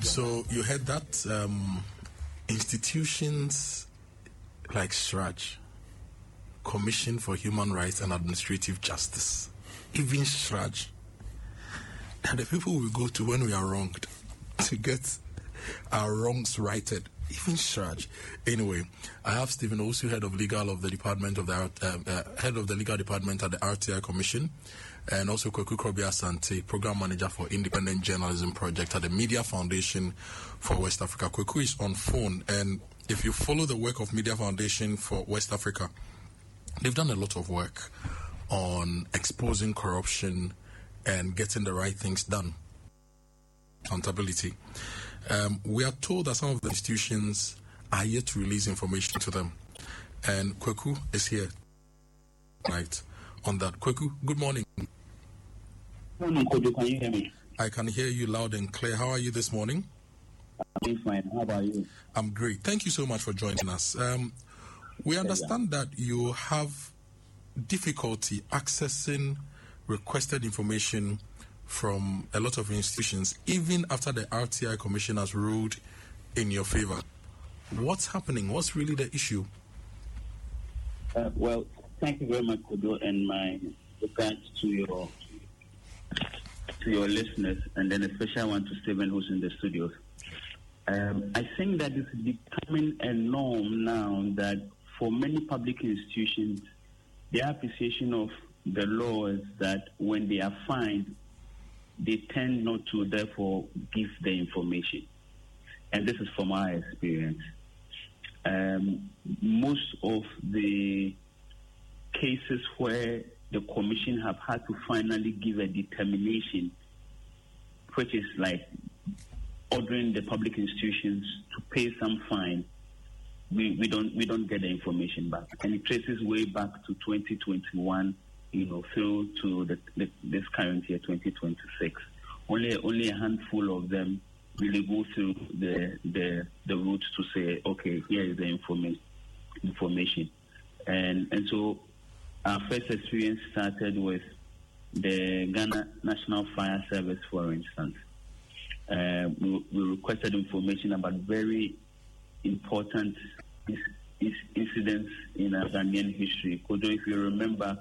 So you heard that institutions like SRAJ, Commission for Human Rights and Administrative Justice, even SRAJ, are the people we go to when we are wronged to get our wrongs righted. Even SRAJ. Anyway, I have Stephen Osu, head of legal of the department of the head of the legal department at the RTI Commission, and also Kweku Krobi Asante, program manager for Independent Journalism Project at the Media Foundation for West Africa. Kweku is on phone, and if you follow the work of Media Foundation for West Africa, they've done a lot of work on exposing corruption and getting the right things done. Accountability. We are told that some of the institutions are yet to release information to them. And Kweku is here right on that. Kweku, good morning. Good morning, Kojo. Can you hear me? I can hear you loud and clear. How are you this morning? I'm fine. How about you? I'm great. Thank you so much for joining us. We understand that you have difficulty accessing requested information from a lot of institutions, even after the RTI Commission has ruled in your favor. What's happening? What's really the issue? Well, thank you very much, Kodo, and my regards to your listeners, and then a special one to Stephen, who's in the studios. I think that it's becoming a norm now that for many public institutions, the appreciation of the law is that when they are fined, they tend not to therefore give the information. And this is from our experience. Most of the cases where the commission have had to finally give a determination, which is like ordering the public institutions to pay some fine, we don't get the information back. And it traces way back to 2021, through to this current year, 2026. Only a handful of them really go through the route to say, okay, here is the information. And so our first experience started with the Ghana National Fire Service, for instance. We requested information about very important incidents in our Ghanaian history. Kodo, if you remember,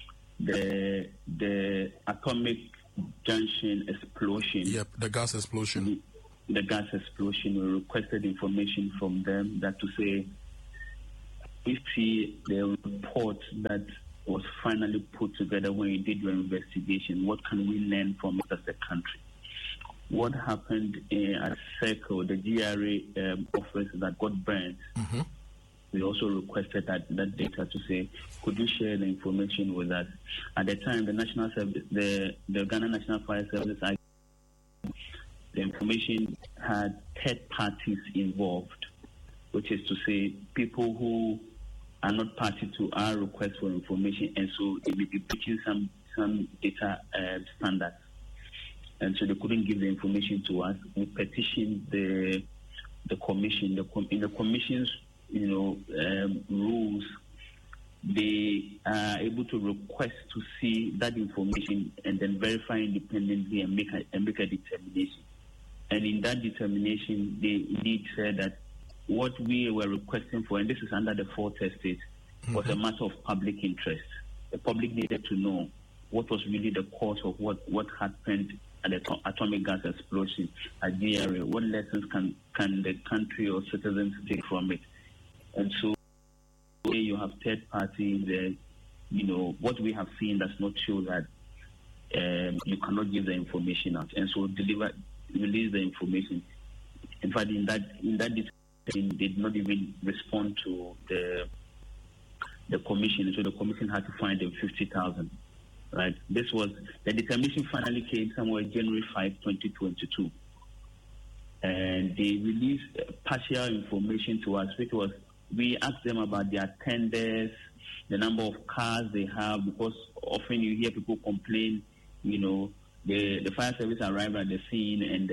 the atomic junction explosion. Yep, the gas explosion. The gas explosion. We requested information from them that to say, we see the report that was finally put together when you did your investigation. What can we learn from it as a country? What happened at Circle, the GRA office that got burned? Mm-hmm. We also requested that data to say, could you share the information with us? At the time, the National Service, the Ghana National Fire Service, the information had third parties involved, which is to say people who are not party to our request for information, and so they may be breaching some data standards. And so they couldn't give the information to us. We petitioned the commission. In the commission's rules, they are able to request to see that information and then verify independently and make a determination. And in that determination, they indeed said that what we were requesting for, and this is under the Fourth Estate, was a matter of public interest. The public needed to know what was really the cause of what happened at the atomic gas explosion at GRA. What lessons can the country or citizens take from it? And so you have third parties there, what we have seen does not show that you cannot give the information out. And so release the information. In fact, in that decision, they did not even respond to the commission. So the commission had to fine them 50,000. Right? This was the determination finally came somewhere January 5, 2022. And they released partial information to us, which was, we asked them about their tenders, the number of cars they have, because often you hear people complain, the fire service arrived at the scene and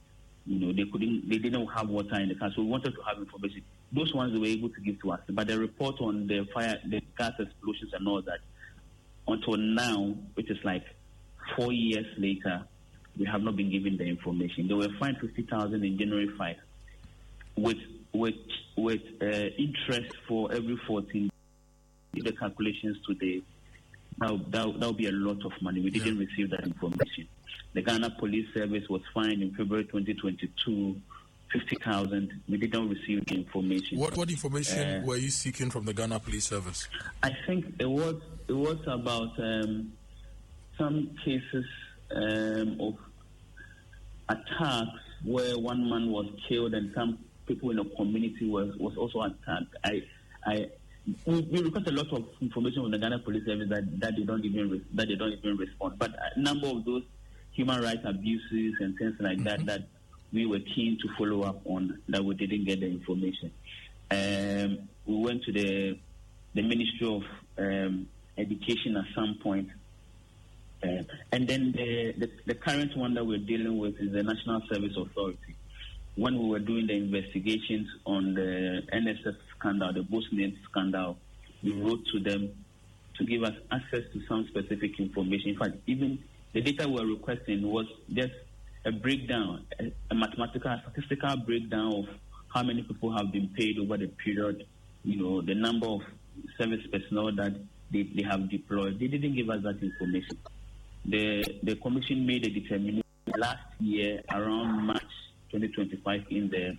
they didn't have water in the car, so we wanted to have information. Those ones they were able to give to us, but the report on the gas explosions and all that, until now, which is like 4 years later, we have not been given the information. They were fined 50,000 in January 5, with interest for every 14. The calculations today, that will be a lot of money. We didn't receive that information. The Ghana Police Service was fined in February 2022, 50,000. We didn't receive the information. What information were you seeking from the Ghana Police Service? I think it was about some cases of attacks where one man was killed and some people in the community was also attacked. We request a lot of information from the Ghana Police Service that they don't even respond. But a number of those human rights abuses and things like that we were keen to follow up on, that we didn't get the information. We went to the Ministry of Education at some point, and then the current one that we're dealing with is the National Service Authority. When we were doing the investigations on the NSS scandal, the Bosnian scandal, we wrote to them to give us access to some specific information. In fact, even the data we were requesting was just a breakdown, a mathematical, statistical breakdown of how many people have been paid over the period, the number of service personnel that they have deployed. They didn't give us that information. The commission made a determination last year around March 2025 in there,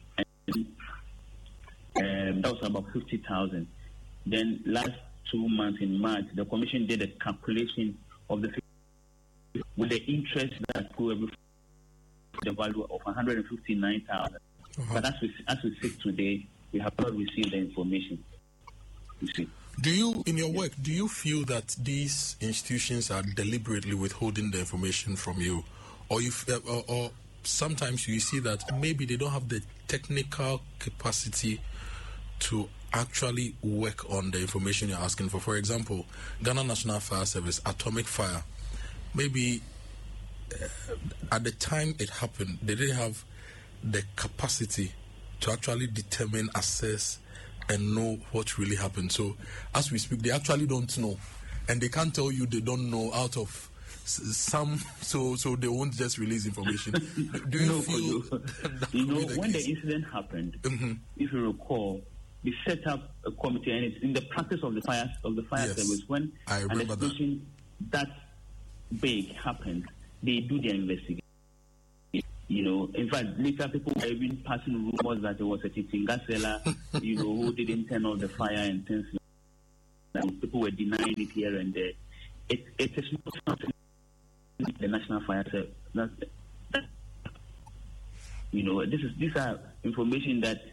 and that was about 50,000. Then last 2 months in March, the commission did a calculation of with the interest that could the value of 159,000. But as we speak today, we have not received the information. You see. Do you, in your work, do you feel that these institutions are deliberately withholding the information from you, or sometimes you see that maybe they don't have the technical capacity to actually work on the information you're asking for? For example, Ghana National Fire Service, atomic fire. Maybe at the time it happened, they didn't have the capacity to actually determine, assess, and know what really happened. So as we speak, they actually don't know. And they can't tell you they don't know out of some, so they won't just release information. Do you feel when the incident happened, if you recall, we set up a committee, and it's in the practice of the fire service. When an explosion that big happened, they do their investigation. In fact, later people were even passing rumors that there was a Titinga seller, who didn't turn off the fire and things like that. People were denying it here and there. It is not something the National Fire Service. These are information that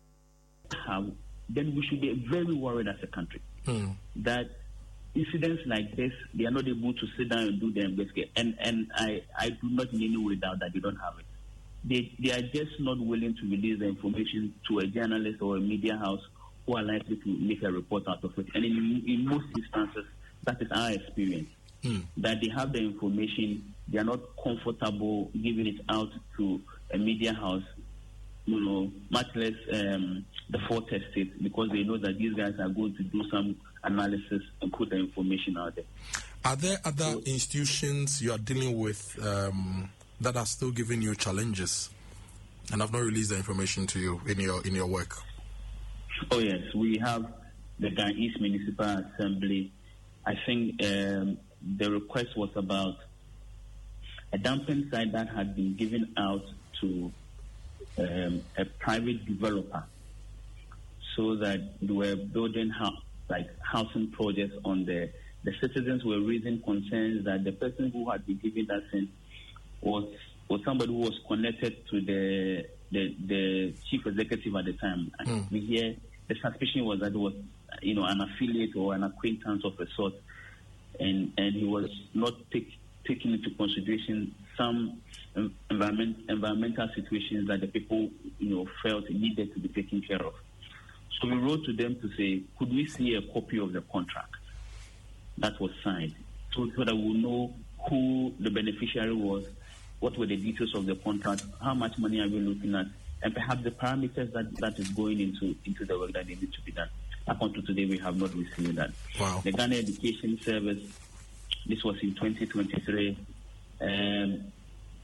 then we should be very worried as a country that incidents like this, they are not able to sit down and do the investigation. And I do not in any way doubt that they don't have it. They are just not willing to release the information to a journalist or a media house who are likely to make a report out of it. And in most instances, that is our experience. That they have the information, they are not comfortable giving it out to a media house, much less the Fort Estate, because they know that these guys are going to do some analysis and put the information out there. Are there other institutions you are dealing with that are still giving you challenges and have not released the information to you in your work? Oh yes, we have the Ghana East Municipal Assembly. I think the request was about a dumping site that had been given out to a private developer, so that they were building housing projects on there. The citizens were raising concerns that the person who had been given that thing was somebody who was connected to the chief executive at the time. And we hear the suspicion was that it was an affiliate or an acquaintance of a sort, and he was not taking into consideration some environmental situations that the people felt needed to be taken care of. So we wrote to them to say, could we see a copy of the contract that was signed, so that we'll know who the beneficiary was, what were the details of the contract, how much money are we looking at, and perhaps the parameters that is going into the work that needed to be done. Up until today, we have not received that. Wow. The Ghana Education Service, this was in 2023.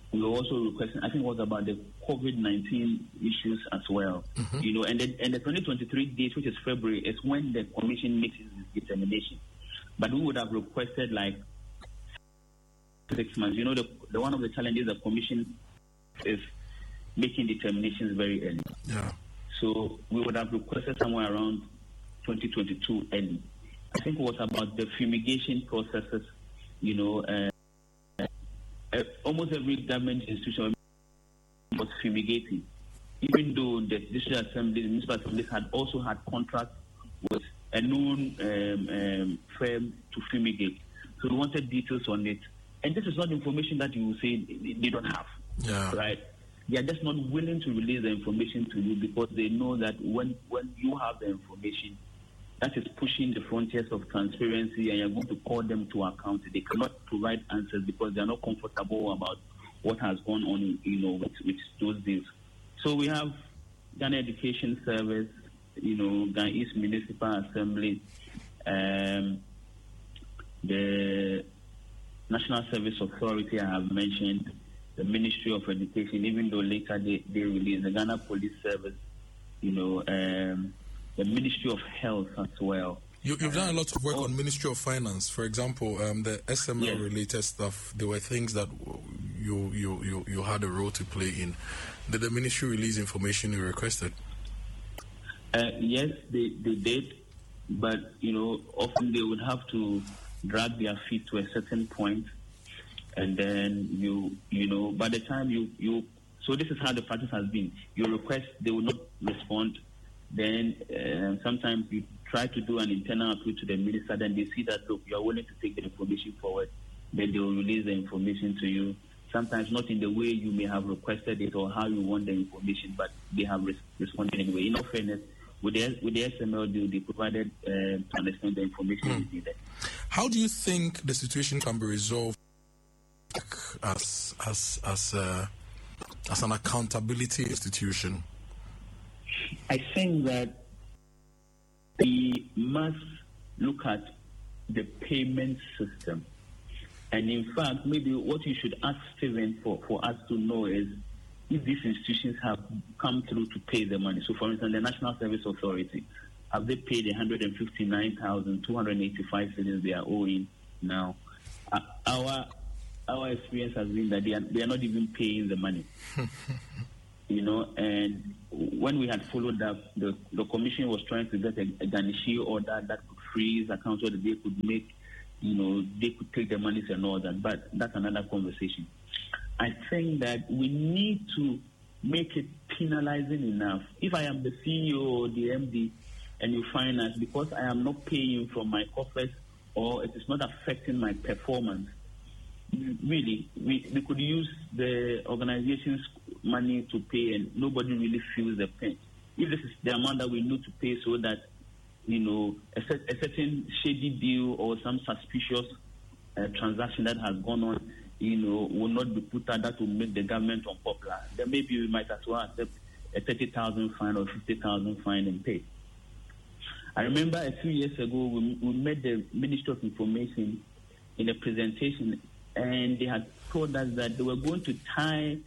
we were also requesting, I think it was about the COVID-19 issues as well. And the 2023 date, which is February, is when the commission makes its determination. But we would have requested like 6 months. The one of the challenges the commission is making determinations very early. Yeah. So we would have requested somewhere around 2022 early. I think it was about the fumigation processes, almost every government institution was fumigating, even though the district assemblies, municipal assemblies had also had contracts with a known firm to fumigate. So we wanted details on it. And this is not information that you will say they don't have. Yeah. Right? They are just not willing to release the information to you because they know that when you have the information, that is pushing the frontiers of transparency, and you're going to call them to account. They cannot provide answers because they are not comfortable about what has gone on, with those deals. So we have Ghana Education Service, Ghana East Municipal Assembly, the National Service Authority I have mentioned, the Ministry of Education, even though later they released the Ghana Police Service, the Ministry of Health as well. You've done a lot of work on Ministry of Finance. For example, the SML-related stuff, there were things that you had a role to play in. Did the ministry release information you requested? Yes, they did. But, often they would have to drag their feet to a certain point. And then, by the time so this is how the practice has been. You request, they will not respond. Then sometimes you try to do an internal appeal to the minister, then they see that, look, you are willing to take the information forward, then they will release the information to you. Sometimes not in the way you may have requested it or how you want the information, but they have responded anyway. In all fairness, with the SML deal, they provided to understand the information is needed. How do you think the situation can be resolved as an accountability institution? I think that we must look at the payment system. And in fact, maybe what you should ask Stephen for us to know is if these institutions have come through to pay the money. So, for instance, the National Service Authority, have they paid 159,285 cedis they are owing now? Our experience has been that they are not even paying the money. And when we had followed up, the commission was trying to get a garnishee order that could freeze accounts so that they could make, they could take the monies and all that. But that's another conversation. I think that we need to make it penalizing enough. If I am the CEO or the MD and you find us because I am not paying from my coffers or it is not affecting my performance, really, we could use the organization's money to pay and nobody really feels the pain. If this is the amount that we need to pay so that, a certain shady deal or some suspicious transaction that has gone on, will not be put out, that will make the government unpopular, then maybe we might as well accept a 30,000 fine or 50,000 fine and pay. I remember a few years ago, we met the Ministry of Information in a presentation, and they had told us that they were going to tie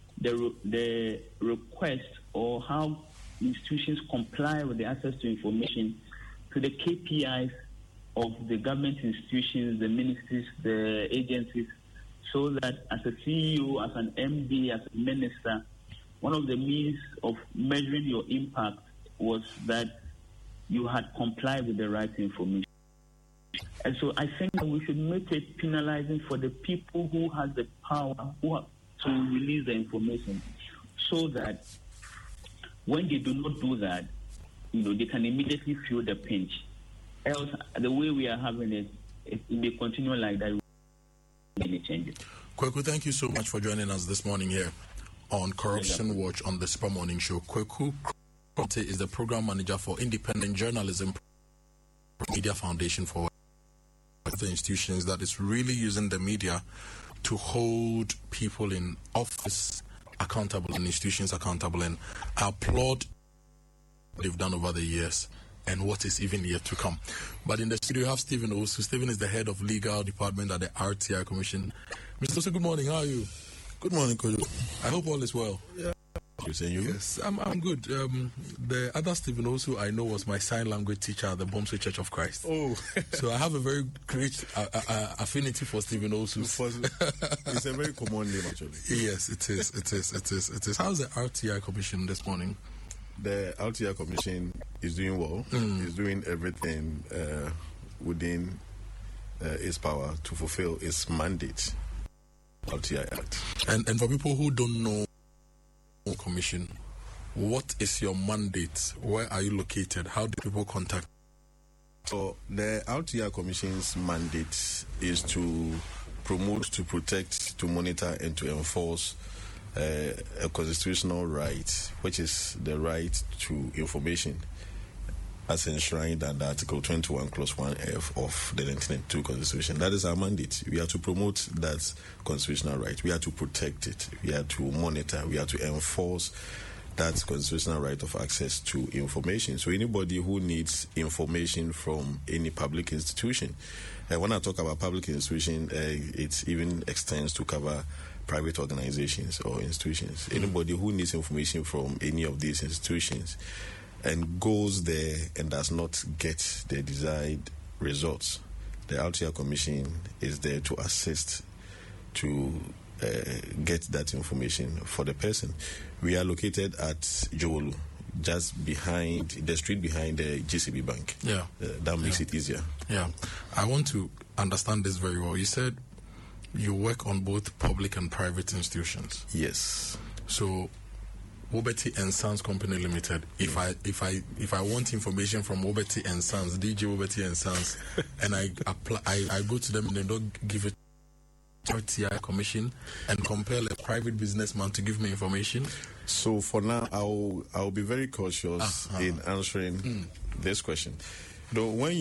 the request or how institutions comply with the access to information to the KPIs of the government institutions, the ministries, the agencies, so that as a CEO, as an MD, as a minister, one of the means of measuring your impact was that you had complied with the right information. And so I think that we should make it penalizing for the people who have the power to release the information, so that when they do not do that, they can immediately feel the pinch. Else, the way we are having it, it may continue like that. Any changes. Kweku, thank you so much for joining us this morning here on Corruption Watch on the Super Morning Show. Kweku is the program manager for Independent Journalism Media Foundation for the institutions that is really using the media to hold people in office accountable and institutions accountable. And I applaud what they've done over the years and what is even yet to come. But in the studio, we have Stephen Osu. Stephen is the head of legal department at the RTI Commission. Mr. Osu, good morning. How are you? Good morning, Kojo. I hope all is well. Yeah. You saying you? Yes, I'm good. The other Stephen also I know was my sign language teacher at the Bomsey Church of Christ. Oh. So I have a very great affinity for Stephen also. It's a very common name, actually. Yes, it is. How's the RTI Commission this morning? The RTI Commission is doing well. It's doing everything within its power to fulfill its mandate, RTI Act. And for people who don't know Commission, what is your mandate? Where are you located? How do people contact? So the RTI Commission's mandate is to promote, to protect, to monitor, and to enforce a constitutional right, which is the right to information, as enshrined under Article 21, Clause 1F of the 1992 Constitution. That is our mandate. We are to promote that constitutional right. We are to protect it. We are to monitor. We are to enforce that constitutional right of access to information. So anybody who needs information from any public institution, when I talk about public institution, it even extends to cover private organizations or institutions. Anybody who needs information from any of these institutions and goes there and does not get the desired results, the RTI Commission is there to assist to get that information for the person. We are located at Jowolu, just behind the street behind the GCB Bank. Yeah. That makes it easier. Yeah. I want to understand this very well. You said you work on both public and private institutions. Yes. So Woberti and Sons Company Limited. If I want information from Woberti and Sons, DJ Woberti and Sons, and I apply, I go to them and they don't give it to RTI Commission and compel a private businessman to give me information. So for now, I'll be very cautious in answering this question. Though when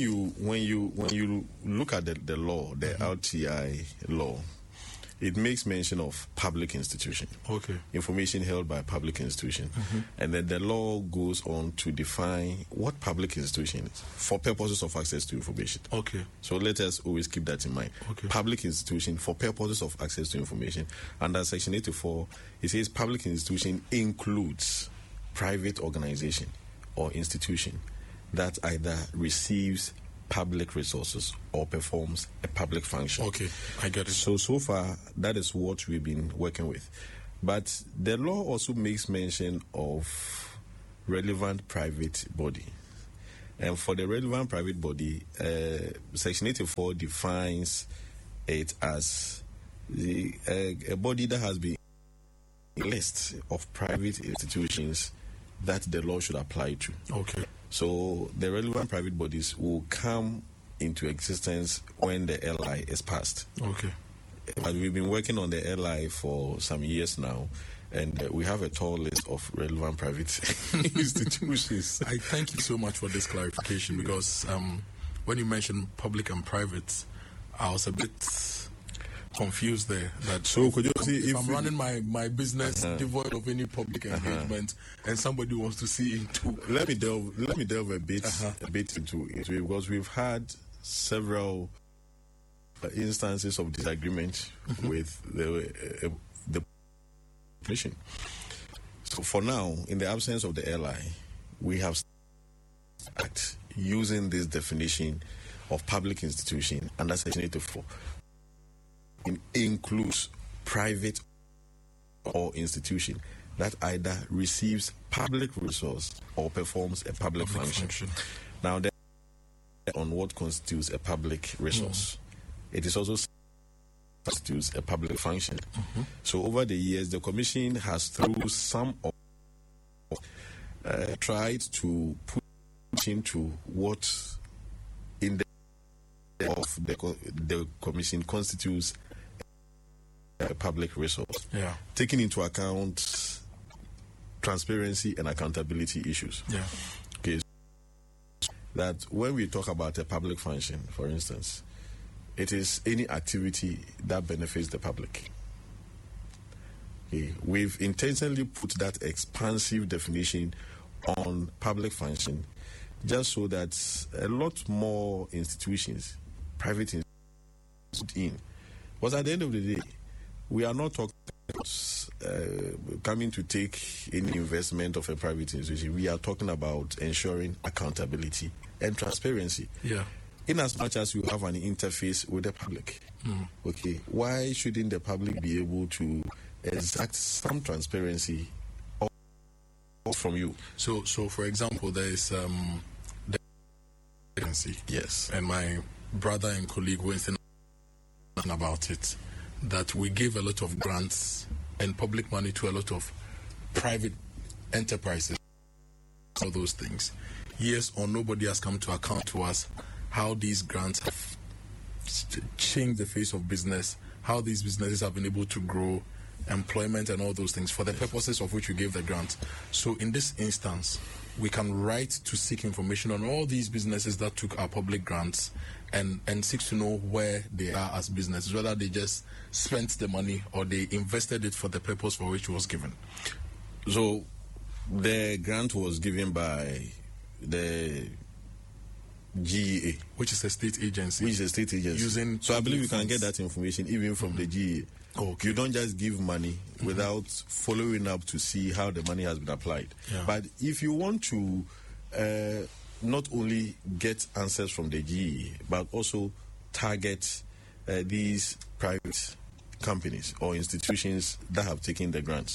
you look at the law, the RTI law, it makes mention of public institution. Okay. Information held by a public institution. And then the law goes on to define what public institution is for purposes of access to information. Okay. So let us always keep that in mind. Okay. Public institution for purposes of access to information. Under Section 84, it says public institution includes private organization or institution that either receives public resources or performs a public function. Okay, I get it. So far, that is what we've been working with. But the law also makes mention of relevant private body. And for the relevant private body, Section 84 defines it as a body that has been a list of private institutions that the law should apply to. Okay. So the relevant private bodies will come into existence when the LI is passed. Okay. But we've been working on the LI for some years now, and we have a tall list of relevant private institutions. I thank you so much for this clarification, because when you mentioned public and private, I was a bit confused there. That so could you see if I'm running my business devoid of any public engagement, and somebody wants to see into, let me delve a bit into it, because we've had several instances of disagreement with the commission. So for now, in the absence of the LI, we have act using this definition of public institution under Section 84. It includes private or institution that either receives public resource or performs a public function. Now, on what constitutes a public resource, it is also constitutes a public function. So over the years, the Commission has, through some of tried to put into what in the Commission constitutes a public resource, taking into account transparency and accountability issues. Okay, that when we talk about a public function, for instance, it is any activity that benefits the public. Okay. We've intentionally put that expansive definition on public function just so that a lot more institutions, private institutions, put in. Because at the end of the day, we are not talking coming to take any investment of a private institution, we are talking about ensuring accountability and transparency. Yeah. In as much as you have an interface with the public, okay, why shouldn't the public be able to exact some transparency from you? So for example, there is the agency. Yes. And my brother and colleague were saying about it, that we give a lot of grants and public money to a lot of private enterprises, all those things. Yes or nobody has come to account to us how these grants have changed the face of business, how these businesses have been able to grow, employment and all those things for the purposes of which we gave the grant. So in this instance, we can write to seek information on all these businesses that took our public grants and seek to know where they are as businesses, whether they just spent the money or they invested it for the purpose for which it was given. So the grant was given by the GEA, which is a state agency. So I believe you can get that information even from the GEA. Okay. You don't just give money without following up to see how the money has been applied. Yeah. But if you want to not only get answers from the GEA, but also target these private companies or institutions that have taken the grants,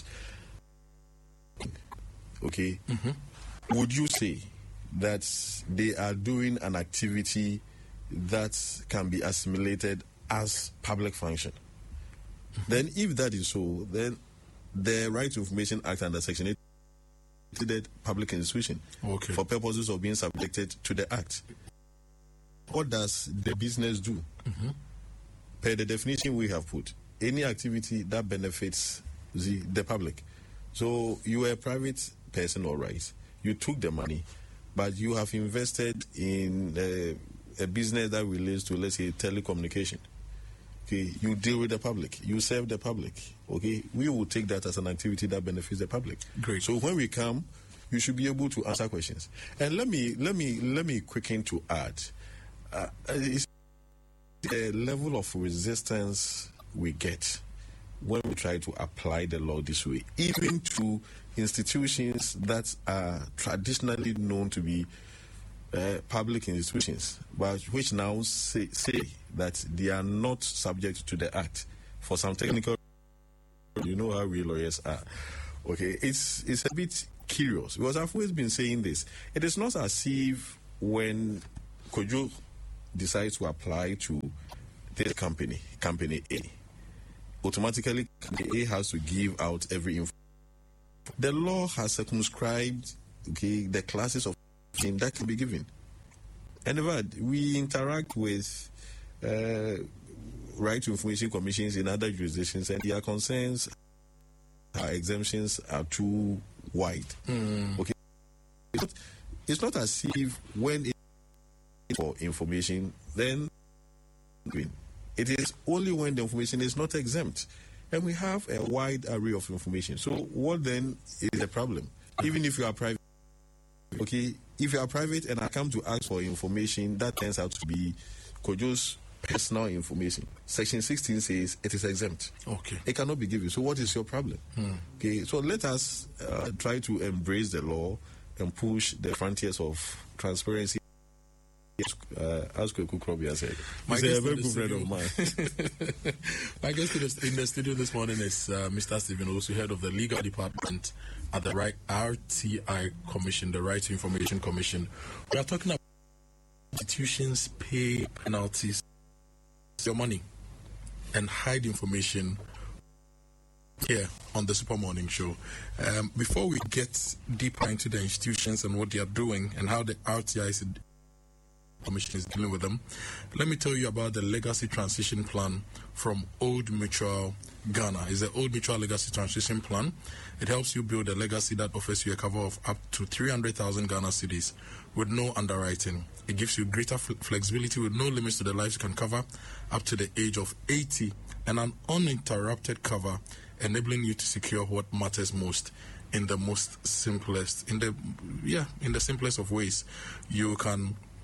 okay, would you say that they are doing an activity that can be assimilated as public function? Then if that is so, then the Right to Information Act under Section 8 considered public institution for purposes of being subjected to the Act. What does the business do? Per the definition we have put, any activity that benefits the public. So you are a private person, all right. You took the money, but you have invested in a business that relates to, let's say, telecommunication. Okay, you deal with the public, you serve the public. Okay, we will take that as an activity that benefits the public. Great. So when we come, you should be able to answer questions. And let me quicken to add, it's the level of resistance we get when we try to apply the law this way, even to institutions that are traditionally known to be public institutions, but which now say that they are not subject to the Act for some technical. You know how we lawyers are. Okay, it's a bit curious because I've always been saying this. It is not as if when Kojo decides to apply to this company A, automatically company A has to give out every info. The law has circumscribed the classes of that can be given. And in fact, we interact with Right to Information Commissions in other jurisdictions, and their concerns, our exemptions are too wide. Okay, it's not as if when it's for information, then it is only when the information is not exempt, and we have a wide array of information. So what then is the problem? Even if you are private. Okay, if you are private and I come to ask for information that turns out to be Kojo's personal information, Section 16 says it is exempt. Okay. It cannot be given. So what is your problem? Okay, so let us try to embrace the law and push the frontiers of transparency. As Kweku Krobia said, he's a very good friend of mine. My guest in the studio this morning is Mr. Stephen Owusu, head of the legal department at the RTI Commission, the Right to Information Commission. We are talking about institutions pay penalties, your money, and hide information here on the Super Morning Show. Before we get deeper into the institutions and what they are doing and how the RTI Commission is dealing with them, let me tell you about the Legacy Transition Plan from Old Mutual Ghana. It's the Old Mutual Legacy Transition Plan. It helps you build a legacy that offers you a cover of up to 300,000 Ghana cedis with no underwriting. It gives you greater flexibility with no limits to the lives you can cover up to the age of 80 and an uninterrupted cover, enabling you to secure what matters most in the simplest of ways. You can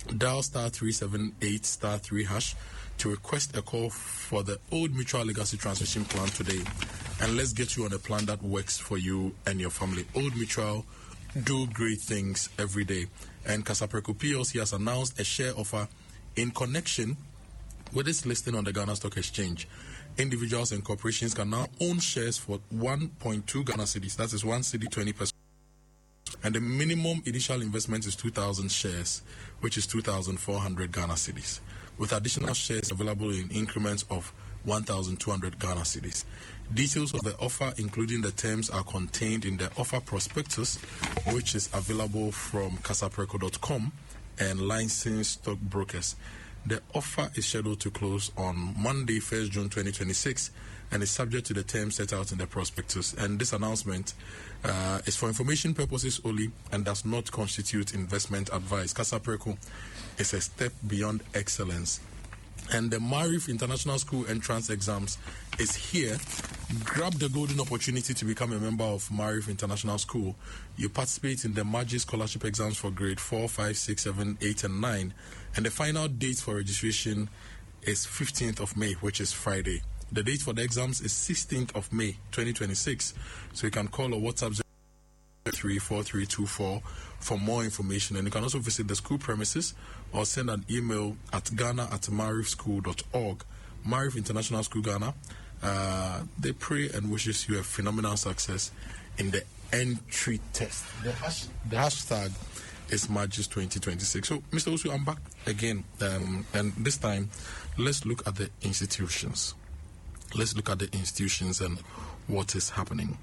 Dial star 378 star 3 hash to request a call for the Old Mutual Legacy Transmission Plan today. And let's get you on a plan that works for you and your family. Old Mutual do great things every day. And Kasapreko PLC has announced a share offer in connection with its listing on the Ghana Stock Exchange. Individuals and corporations can now own shares for 1.2 Ghana cedis. That is 1 cedi 20%. And the minimum initial investment is 2,000 shares, which is 2,400 Ghana cedis, with additional shares available in increments of 1,200 Ghana cedis. Details of the offer, including the terms, are contained in the offer prospectus, which is available from kasapreko.com and licensed stockbrokers. The offer is scheduled to close on Monday, 1st June 2026, and is subject to the terms set out in the prospectus. And this announcement is for information purposes only and does not constitute investment advice. Kasapreko is a step beyond excellence. And the Marif International School entrance exams is here. Grab the golden opportunity to become a member of Marif International School. You participate in the Margis Scholarship exams for grade 4, 5, 6, 7, 8, and 9. And the final date for registration is 15th of May, which is Friday. The date for the exams is 16th of May, 2026. So you can call or WhatsApp 034324 for more information. And you can also visit the school premises or send an email at ghana@marifschool.org. Marif International School Ghana, they pray and wishes you a phenomenal success in the entry test. The hashtag is Margis 2026. So, Mr. Osu, I'm back again. And this time, let's look at the institutions. Let's look at the institutions and what is happening.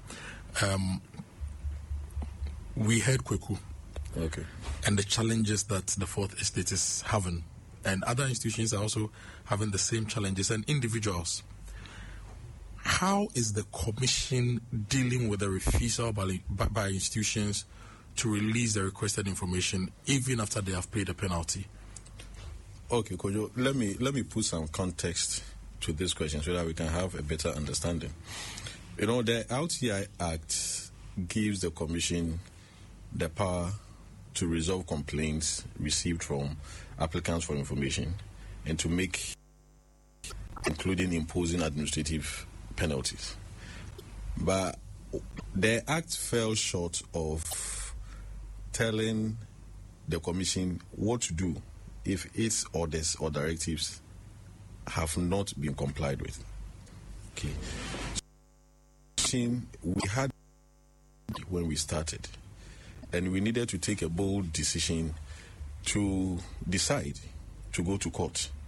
We heard Kweku. Okay. And the challenges that the Fourth Estate is having. And other institutions are also having the same challenges, and individuals. How is the Commission dealing with the refusal by institutions to release the requested information even after they have paid a penalty? Okay, Kojo, let me put some context to this question so that we can have a better understanding. You know, the LTI Act gives the Commission the power to resolve complaints received from applicants for information and to make, including imposing administrative penalties. But the Act fell short of telling the Commission what to do if its orders or directives have not been complied with. Okay. We had when we started, and we needed to take a bold decision to decide to go to court